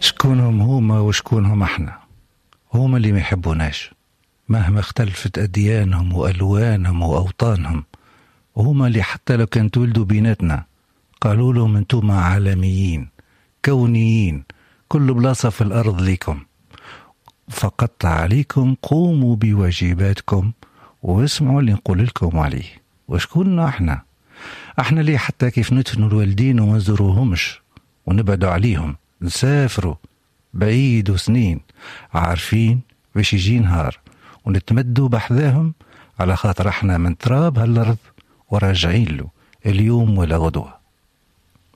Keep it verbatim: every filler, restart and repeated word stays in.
شكونهم هما وشكونهم احنا؟ هما اللي ما يحبوناش مهما اختلفت أديانهم وألوانهم وأوطانهم. هما اللي حتى لو كان تولدوا بيناتنا قالوا لهم انتم عالميين كونيين، كل بلاصة في الأرض ليكم، فقط عليكم قوموا بواجباتكم واسمعوا اللي نقول لكم عليه. وشكوننا احنا؟ احنا اللي حتى كيف ندفنوا الوالدين وما نزوروهمش ونبعدوا عليهم، نسافروا بعيد وسنين عارفين باش يجي نهار ونتمدوا بحذاهم، على خاطر احنا من تراب هالارض وراجعين له اليوم ولا غدوه.